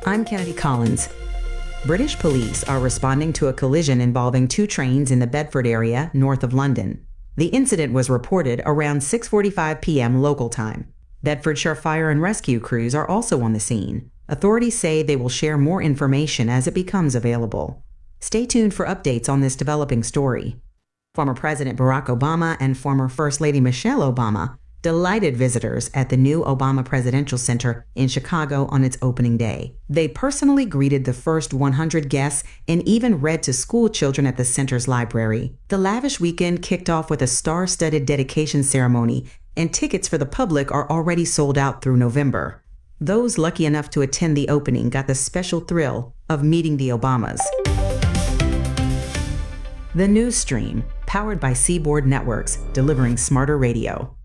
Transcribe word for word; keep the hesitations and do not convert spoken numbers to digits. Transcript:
I'm Kennedy Collins. British police are responding to a collision involving two trains in the Bedford area north of London. The incident was reported around six forty-five p m local time. Bedfordshire fire and rescue crews are also on the scene. Authorities say they will share more information as it becomes available. Stay tuned for updates on this developing story. Former President Barack Obama and former First Lady Michelle Obama delighted visitors at the new Obama Presidential Center in Chicago on its opening day. They personally greeted the first one hundred guests and even read to school children at the center's library. The lavish weekend kicked off with a star-studded dedication ceremony, and tickets for the public are already sold out through November. Those lucky enough to attend the opening got the special thrill of meeting the Obamas. The News Stream, powered by Seaboard Networks, delivering smarter radio.